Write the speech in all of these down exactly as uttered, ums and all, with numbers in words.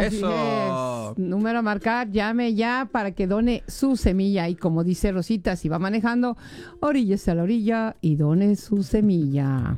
Así ¡Eso! es. Número a marcar, llame ya para que done su semilla. Y como dice Rosita, si va manejando, oríllese a la orilla y done su semilla.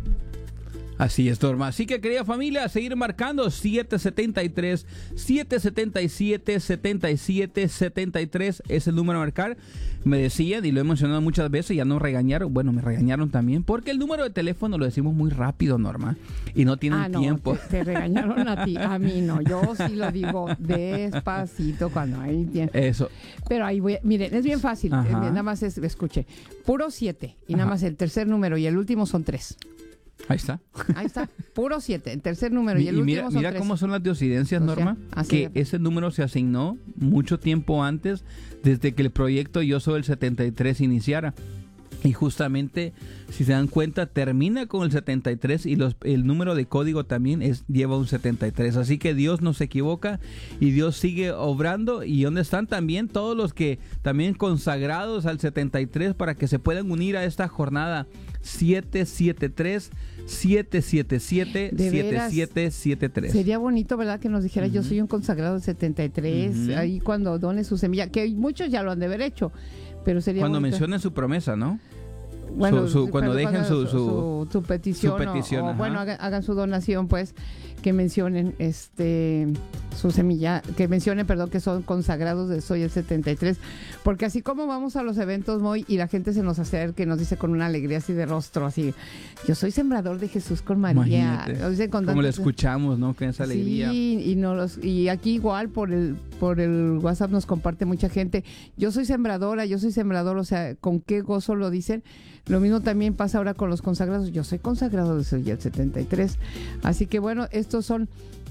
Así es, Norma. Así que, querida familia, a seguir marcando siete siete tres, siete siete siete, siete siete siete tres es el número a marcar. Me decían, y lo he mencionado muchas veces, ya no regañaron, bueno, me regañaron también, porque el número de teléfono lo decimos muy rápido, Norma, y no tienen ah, no, tiempo. Te, te regañaron a ti, a mí no. Yo sí lo digo despacito cuando hay tiempo. Eso. Pero ahí voy, a, miren, es bien fácil, eh, nada más es, escuche, puro siete, y nada Ajá. más el tercer número y el último son tres. Ahí está. Ahí está, puro siete, el tercer número y el y último mira, son mira tres. Cómo son las diosidencias, Norma, o sea, que de... ese número se asignó mucho tiempo antes, desde que el proyecto Yo Soy el setenta y tres iniciara. Y justamente, si se dan cuenta, termina con el setenta y tres y los, el número de código también es, lleva un setenta y tres. Así que Dios no se equivoca y Dios sigue obrando. ¿Y dónde están también todos los que también consagrados al setenta y tres para que se puedan unir a esta jornada? siete siete tres, siete siete siete, siete siete siete tres. Sería bonito, ¿verdad? Que nos dijera, uh-huh. yo soy un consagrado del setenta y tres, uh-huh. ahí cuando done su semilla, que muchos ya lo han de haber hecho. Pero sería cuando bonito. mencionen su promesa, ¿no? Bueno, su, su, cuando dejen su, su, su, su petición, su petición o, o bueno, hagan, hagan su donación, pues, que mencionen este su semilla, que mencionen, perdón, que son consagrados de Soy el setenta y tres, porque así como vamos a los eventos, Moy, y la gente se nos acerca y nos dice con una alegría así de rostro, así, yo soy sembrador de Jesús con María. Dice con como le escuchamos, ¿no? Con esa alegría. Sí, y, no los, y aquí igual por el, por el WhatsApp nos comparte mucha gente, yo soy sembradora, yo soy sembrador, o sea, con qué gozo lo dicen. Lo mismo también pasa ahora con los consagrados. Yo soy consagrado de Soy el setenta y tres. Así que bueno, estos son,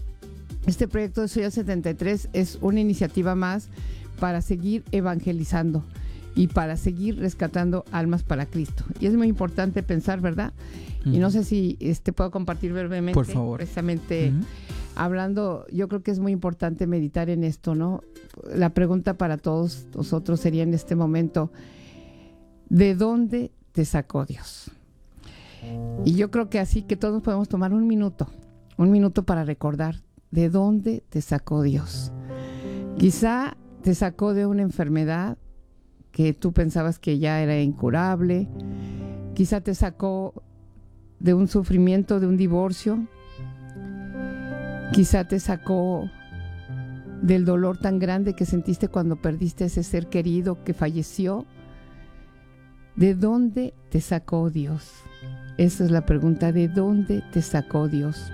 este proyecto de Soy el setenta y tres es una iniciativa más para seguir evangelizando y para seguir rescatando almas para Cristo. Y es muy importante pensar, ¿verdad? Uh-huh. Y no sé si este puedo compartir brevemente. Por favor. Precisamente uh-huh. hablando, yo creo que es muy importante meditar en esto, ¿no? La pregunta para todos nosotros sería en este momento, ¿de dónde te sacó Dios? Y yo creo que así que todos podemos tomar un minuto, un minuto para recordar de dónde te sacó Dios. Quizá te sacó de una enfermedad que tú pensabas que ya era incurable, quizá te sacó de un sufrimiento, de un divorcio, quizá te sacó del dolor tan grande que sentiste cuando perdiste a ese ser querido que falleció. ¿De dónde te sacó Dios? Esa es la pregunta, ¿de dónde te sacó Dios?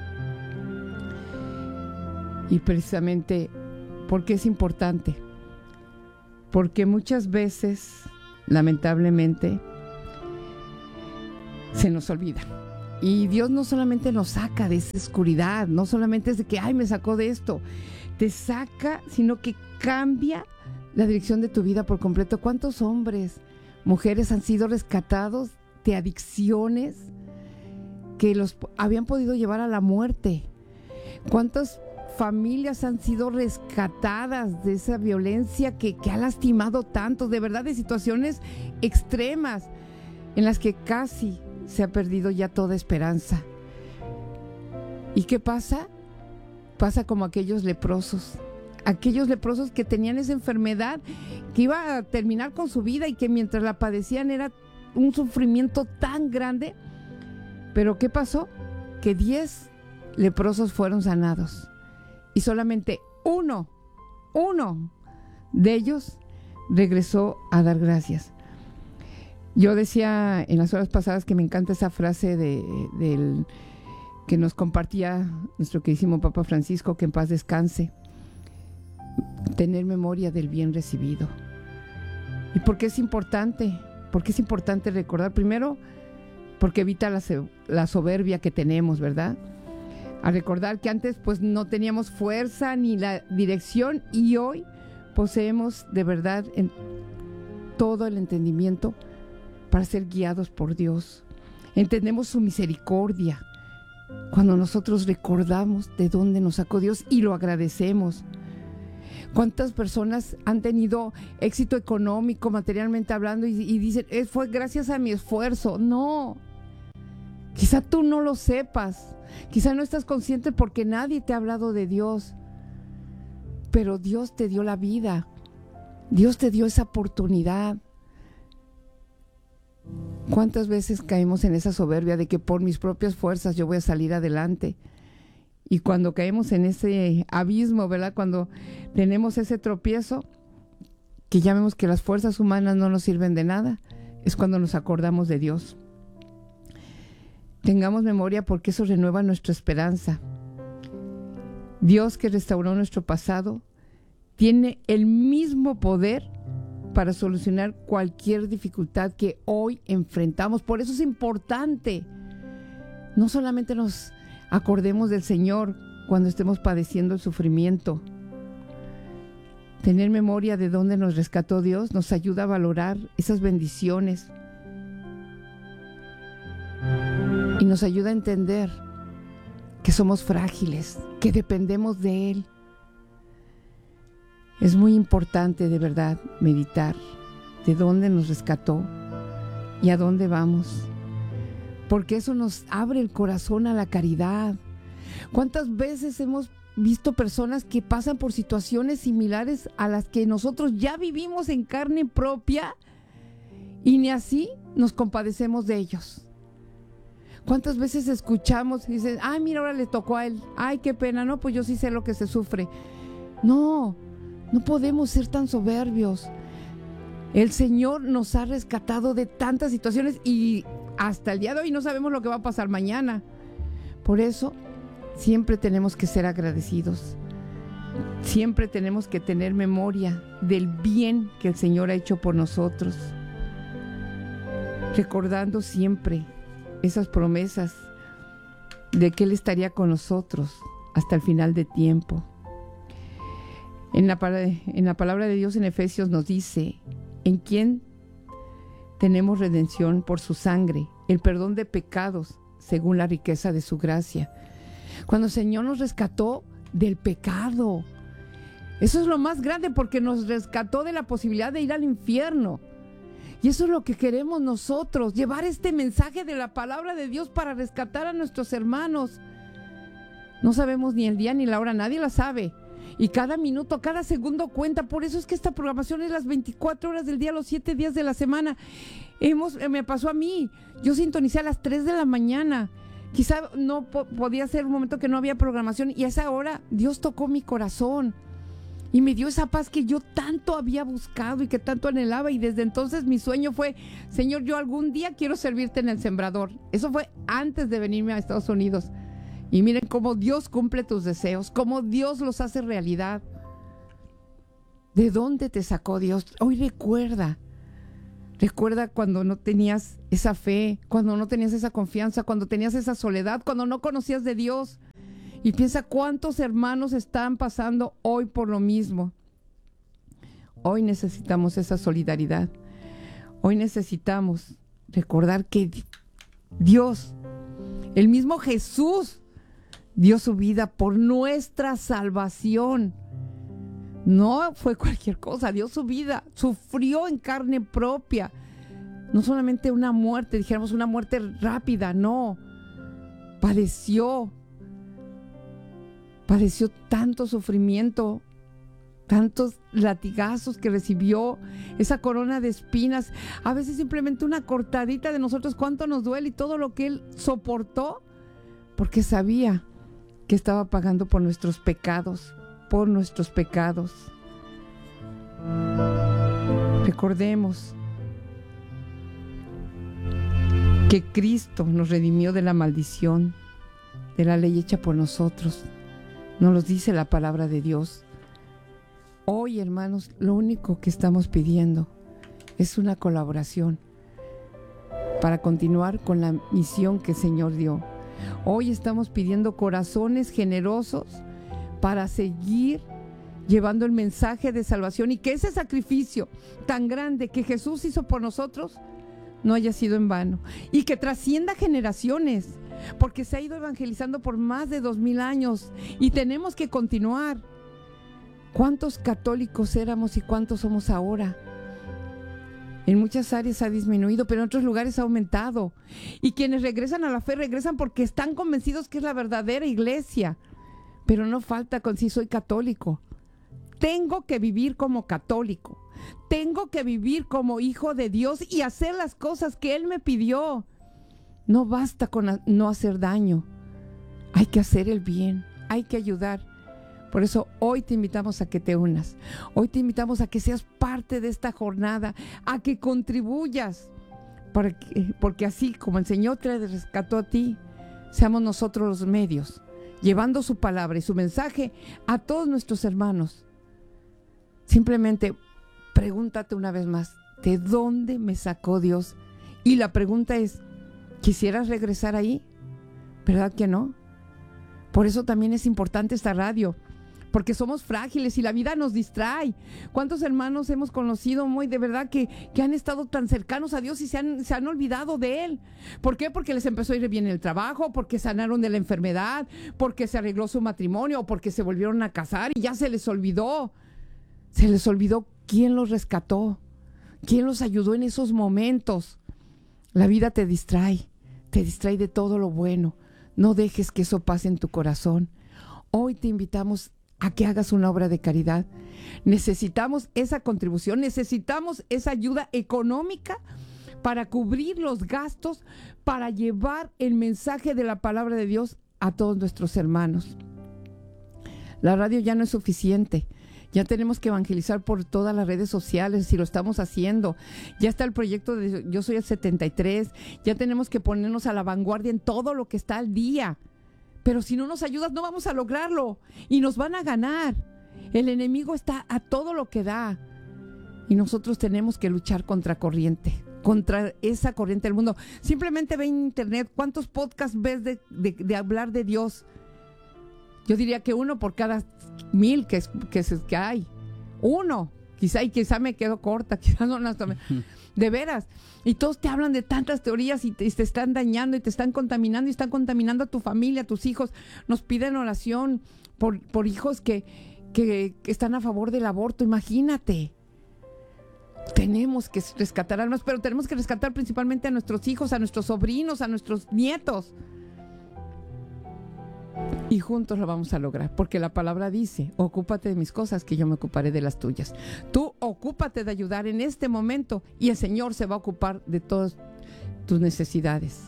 Y precisamente, ¿por qué es importante? Porque muchas veces, lamentablemente, se nos olvida. Y Dios no solamente nos saca de esa oscuridad, no solamente es de que, ay, me sacó de esto, te saca, sino que cambia la dirección de tu vida por completo. ¿Cuántos hombres, mujeres han sido rescatados de adicciones que los habían podido llevar a la muerte? ¿Cuántas familias han sido rescatadas de esa violencia que, que ha lastimado tanto? De verdad, de situaciones extremas en las que casi se ha perdido ya toda esperanza. ¿Y qué pasa? Pasa como aquellos leprosos. Aquellos leprosos que tenían esa enfermedad que iba a terminar con su vida y que mientras la padecían era un sufrimiento tan grande. Pero ¿qué pasó? Que diez leprosos fueron sanados y solamente uno, uno de ellos regresó a dar gracias. Yo decía en las horas pasadas que me encanta esa frase de, del, que nos compartía nuestro queridísimo Papa Francisco, que en paz descanse. Tener memoria del bien recibido. ¿Y por qué es importante? Porque es importante recordar, primero, porque evita la, la soberbia que tenemos, ¿verdad? A recordar que antes pues no teníamos fuerza ni la dirección y hoy poseemos de verdad en todo el entendimiento para ser guiados por Dios. Entendemos su misericordia cuando nosotros recordamos de dónde nos sacó Dios y lo agradecemos. ¿Cuántas personas han tenido éxito económico, materialmente hablando, y, y dicen, eh, fue gracias a mi esfuerzo? No, quizá tú no lo sepas, quizá no estás consciente porque nadie te ha hablado de Dios, pero Dios te dio la vida. Dios te dio esa oportunidad. ¿Cuántas veces caemos en esa soberbia de que por mis propias fuerzas yo voy a salir adelante? Y cuando caemos en ese abismo, ¿verdad? Cuando tenemos ese tropiezo, que ya vemos que las fuerzas humanas no nos sirven de nada, es cuando nos acordamos de Dios. Tengamos memoria porque eso renueva nuestra esperanza. Dios, que restauró nuestro pasado, tiene el mismo poder para solucionar cualquier dificultad que hoy enfrentamos. Por eso es importante, no solamente nos acordemos del Señor cuando estemos padeciendo el sufrimiento. Tener memoria de dónde nos rescató Dios nos ayuda a valorar esas bendiciones y nos ayuda a entender que somos frágiles, que dependemos de Él. Es muy importante, de verdad, meditar de dónde nos rescató y a dónde vamos, porque eso nos abre el corazón a la caridad. ¿Cuántas veces hemos visto personas que pasan por situaciones similares a las que nosotros ya vivimos en carne propia y ni así nos compadecemos de ellos? ¿Cuántas veces escuchamos y dicen, ay, mira, ahora le tocó a él, ay, qué pena, no, pues yo sí sé lo que se sufre? No, no podemos ser tan soberbios. El Señor nos ha rescatado de tantas situaciones y hasta el día de hoy no sabemos lo que va a pasar mañana. Por eso, siempre tenemos que ser agradecidos. Siempre tenemos que tener memoria del bien que el Señor ha hecho por nosotros. Recordando siempre esas promesas de que Él estaría con nosotros hasta el final de tiempo. En la, en la palabra de Dios en Efesios nos dice, en quien tenemos redención por su sangre, el perdón de pecados según la riqueza de su gracia. Cuando el Señor nos rescató del pecado, eso es lo más grande, porque nos rescató de la posibilidad de ir al infierno. Y eso es lo que queremos nosotros, llevar este mensaje de la palabra de Dios para rescatar a nuestros hermanos. No sabemos ni el día ni la hora, nadie la sabe. Y cada minuto, cada segundo cuenta. Por eso es que esta programación es las veinticuatro horas del día, los siete días de la semana. Hemos, me pasó a mí, yo sintonicé a las tres de la mañana. Quizá no po- podía ser un momento que no había programación, y a esa hora Dios tocó mi corazón y me dio esa paz que yo tanto había buscado y que tanto anhelaba. Y desde entonces mi sueño fue, Señor, yo algún día quiero servirte en el Sembrador. Eso fue antes de venirme a Estados Unidos. Y miren cómo Dios cumple tus deseos, cómo Dios los hace realidad. ¿De dónde te sacó Dios? Hoy recuerda. Recuerda cuando no tenías esa fe, cuando no tenías esa confianza, cuando tenías esa soledad, cuando no conocías de Dios. Y piensa cuántos hermanos están pasando hoy por lo mismo. Hoy necesitamos esa solidaridad. Hoy necesitamos recordar que Dios, el mismo Jesús, dio su vida por nuestra salvación. No fue cualquier cosa, dio su vida, sufrió en carne propia. No solamente una muerte, dijéramos una muerte rápida, no. Padeció, padeció tanto sufrimiento, tantos latigazos que recibió, esa corona de espinas, a veces simplemente una cortadita de nosotros, cuánto nos duele, y todo lo que Él soportó, porque sabía que estaba pagando por nuestros pecados, por nuestros pecados. Recordemos que Cristo nos redimió de la maldición, de la ley hecha por nosotros. Nos lo dice la palabra de Dios. Hoy, hermanos, lo único que estamos pidiendo es una colaboración para continuar con la misión que el Señor dio. Hoy estamos pidiendo corazones generosos para seguir llevando el mensaje de salvación, y que ese sacrificio tan grande que Jesús hizo por nosotros no haya sido en vano, y que trascienda generaciones, porque se ha ido evangelizando por más de dos mil años y tenemos que continuar. ¿Cuántos católicos éramos y cuántos somos ahora? En muchas áreas ha disminuido, pero en otros lugares ha aumentado. Y quienes regresan a la fe, regresan porque están convencidos que es la verdadera iglesia. Pero no falta con si soy católico. tengo que vivir como católico, tengo que vivir como hijo de Dios y hacer las cosas que Él me pidió. No basta con no hacer daño, hay que hacer el bien, hay que ayudar. Por eso hoy te invitamos a que te unas, hoy te invitamos a que seas parte de esta jornada, a que contribuyas, para que, porque así como el Señor te rescató a ti, seamos nosotros los medios, llevando su palabra y su mensaje a todos nuestros hermanos. Simplemente pregúntate una vez más, ¿de dónde me sacó Dios? Y la pregunta es, ¿quisieras regresar ahí? ¿Verdad que no? Por eso también es importante esta radio, porque somos frágiles y la vida nos distrae. ¿Cuántos hermanos hemos conocido muy de verdad que, que han estado tan cercanos a Dios y se han, se han olvidado de Él? ¿Por qué? Porque les empezó a ir bien el trabajo, porque sanaron de la enfermedad, porque se arregló su matrimonio o porque se volvieron a casar y ya se les olvidó. Se les olvidó quién los rescató, quién los ayudó en esos momentos. La vida te distrae, te distrae de todo lo bueno. No dejes que eso pase en tu corazón. Hoy te invitamos a que hagas una obra de caridad. Necesitamos esa contribución, necesitamos esa ayuda económica para cubrir los gastos, para llevar el mensaje de la palabra de Dios a todos nuestros hermanos. La radio ya no es suficiente. Ya tenemos que evangelizar por todas las redes sociales, si lo estamos haciendo. Ya está el proyecto de Yo Soy el setenta y tres. Ya tenemos que ponernos a la vanguardia en todo lo que está al día. Pero si no nos ayudas, no vamos a lograrlo. Y nos van a ganar. El enemigo está a todo lo que da. Y nosotros tenemos que luchar contra corriente, contra esa corriente del mundo. Simplemente ve en internet cuántos podcasts ves de, de, de hablar de Dios. Yo diría que uno por cada mil que, que, que hay. Uno. Quizá, y quizá me quedo corta, quizá no, no, de veras. Y todos te hablan de tantas teorías y te, y te están dañando y te están contaminando y están contaminando a tu familia, a tus hijos. Nos piden oración por, por hijos que, que, que están a favor del aborto. Imagínate. Tenemos que rescatar almas, pero tenemos que rescatar principalmente a nuestros hijos, a nuestros sobrinos, a nuestros nietos. Y juntos lo vamos a lograr, porque la palabra dice, ocúpate de mis cosas, que yo me ocuparé de las tuyas. Tú ocúpate de ayudar en este momento y el Señor se va a ocupar de todas tus necesidades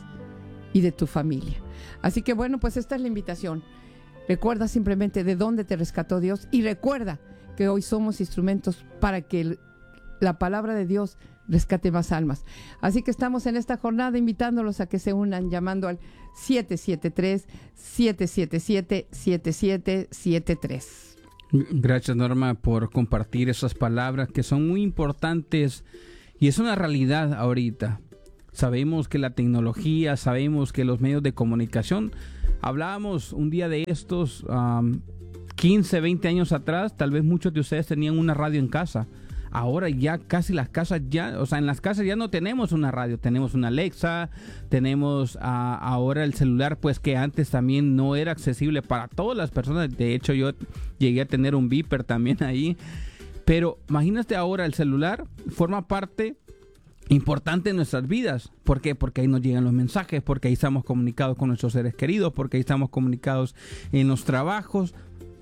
y de tu familia. Así que bueno, pues esta es la invitación. Recuerda simplemente de dónde te rescató Dios y recuerda que hoy somos instrumentos para que el, la palabra de Dios rescate más almas. Así que estamos en esta jornada invitándolos a que se unan llamando al siete siete tres, siete siete siete, siete siete siete tres. Gracias, Norma, por compartir esas palabras que son muy importantes y es una realidad ahorita. Sabemos que la tecnología, sabemos que los medios de comunicación, hablábamos un día de estos um, quince, veinte años atrás, tal vez muchos de ustedes tenían una radio en casa. Ahora ya casi las casas ya, o sea, en las casas ya no tenemos una radio, tenemos una Alexa, tenemos uh, ahora el celular, pues que antes también no era accesible para todas las personas. De hecho, yo llegué a tener un beeper también ahí. Pero imagínate ahora, el celular forma parte importante en nuestras vidas. ¿Por qué? Porque ahí nos llegan los mensajes, porque ahí estamos comunicados con nuestros seres queridos, porque ahí estamos comunicados en los trabajos.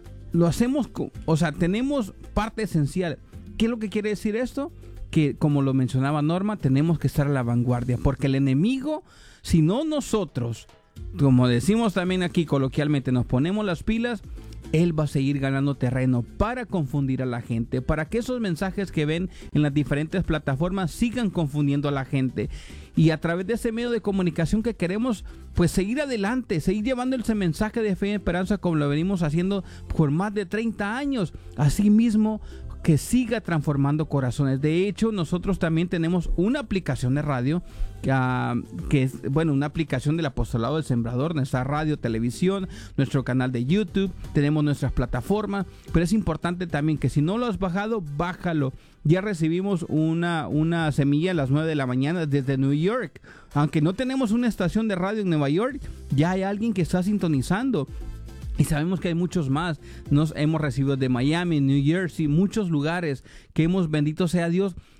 Lo hacemos, o sea, tenemos parte esencial. ¿Qué es lo que quiere decir esto? Que, como lo mencionaba Norma, tenemos que estar a la vanguardia, porque el enemigo, si no nosotros, como decimos también aquí coloquialmente, nos ponemos las pilas, él va a seguir ganando terreno para confundir a la gente, para que esos mensajes que ven en las diferentes plataformas sigan confundiendo a la gente. Y a través de ese medio de comunicación que queremos, pues seguir adelante, seguir llevando ese mensaje de fe y esperanza como lo venimos haciendo por más de treinta años. Asimismo, que siga transformando corazones. De hecho, nosotros también tenemos una aplicación de radio uh, que es, bueno, una aplicación del Apostolado del Sembrador, nuestra radio, televisión, nuestro canal de YouTube, tenemos nuestras plataformas, pero es importante también que si no lo has bajado, bájalo. Ya recibimos una, una semilla a las nueve de la mañana desde New York. Aunque no tenemos una estación de radio en Nueva York, ya hay alguien que está sintonizando. Y sabemos que hay muchos más. Nos hemos recibido de Miami, New Jersey, muchos lugares que hemos, bendito sea Dios,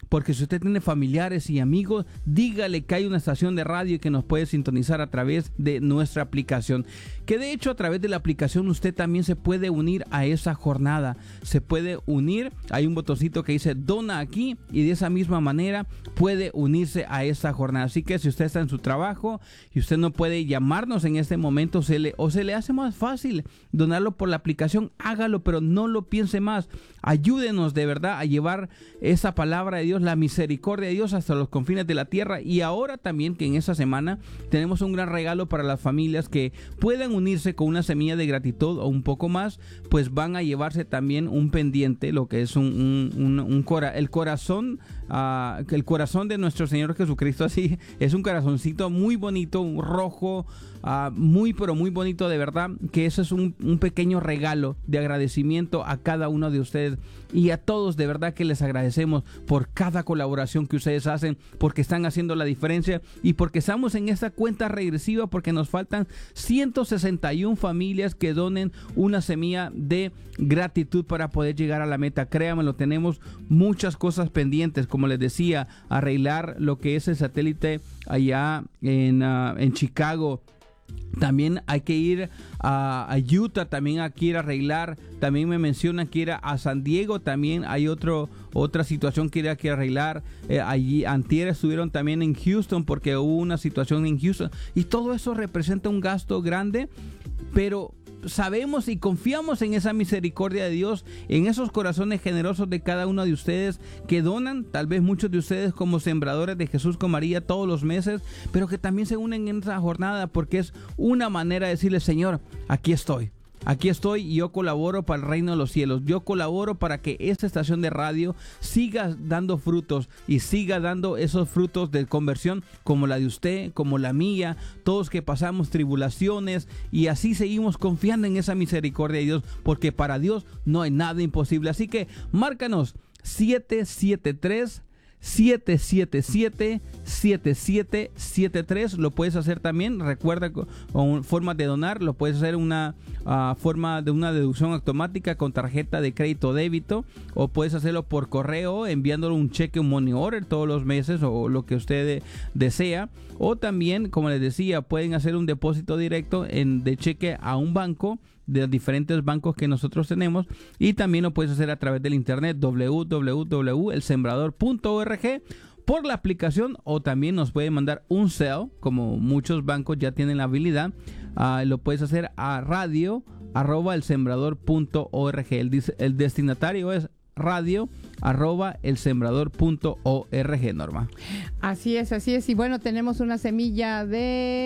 porque si usted tiene familiares y amigos, dígale que hay una estación de radio y que nos puede sintonizar a través de nuestra aplicación. Que de hecho a través de la aplicación usted también se puede unir a esa jornada. Se puede unir, hay un botoncito que dice dona aquí y de esa misma manera puede unirse a esa jornada. Así que si usted está en su trabajo y usted no puede llamarnos en este momento, se le, o se le hace más fácil donarlo por la aplicación, hágalo, pero no lo piense más. Ayúdenos de verdad a llevar esa palabra de Dios, la misericordia de Dios hasta los confines de la tierra. Y ahora también que en esta semana tenemos un gran regalo para las familias que puedan unirse con una semilla de gratitud o un poco más, pues van a llevarse también un pendiente, lo que es un, un, un, un cora, el corazón, uh, el corazón de nuestro Señor Jesucristo, así es un corazoncito muy bonito, un rojo, uh, muy pero muy bonito de verdad, que eso es un, un pequeño regalo de agradecimiento a cada uno de ustedes y a todos, de verdad que les agradecemos por cada colaboración que ustedes hacen, porque están haciendo la diferencia y porque estamos en esta cuenta regresiva, porque nos faltan ciento sesenta y una familias que donen una semilla de gratitud para poder llegar a la meta. Créanmelo, tenemos muchas cosas pendientes, como les decía, arreglar lo que es el satélite allá en, uh, en Chicago. También hay que ir a, a Utah, también hay que ir a arreglar. También me mencionan que ir a San Diego, también hay otro, otra situación que hay que arreglar. Eh, allí antier estuvieron también en Houston porque hubo una situación en Houston. Y todo eso representa un gasto grande, pero sabemos y confiamos en esa misericordia de Dios, en esos corazones generosos de cada uno de ustedes que donan, tal vez muchos de ustedes como sembradores de Jesús con María todos los meses, pero que también se unen en esa jornada porque es una manera de decirle: Señor, aquí estoy. Aquí estoy y yo colaboro para el reino de los cielos. Yo colaboro para que esta estación de radio siga dando frutos y siga dando esos frutos de conversión como la de usted, como la mía, todos que pasamos tribulaciones y así seguimos confiando en esa misericordia de Dios, porque para Dios no hay nada imposible. Así que márcanos siete siete tres, siete siete siete, siete siete siete tres. Lo puedes hacer también, recuerda, con formas de donar. Lo puedes hacer una uh, forma de una deducción automática con tarjeta de crédito o débito, o puedes hacerlo por correo enviándole un cheque, un money order todos los meses o lo que usted desea, o también, como les decía, pueden hacer un depósito directo en, de cheque a un banco de los diferentes bancos que nosotros tenemos, y también lo puedes hacer a través del internet doble u doble u doble u punto el sembrador punto org por la aplicación, o también nos puede mandar un Zelle, como muchos bancos ya tienen la habilidad. Uh, lo puedes hacer a radio arroba el sembrador punto org. El, el destinatario es radio arroba el sembrador punto org, Norma. Así es, así es. Y bueno, tenemos una semilla de